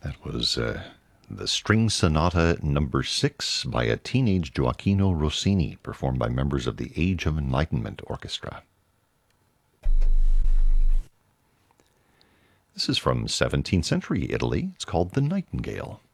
That was the String Sonata Number 6 by a teenage Gioacchino Rossini, performed by members of the Age of Enlightenment Orchestra. This is from 17th century Italy. It's called The Nightingale.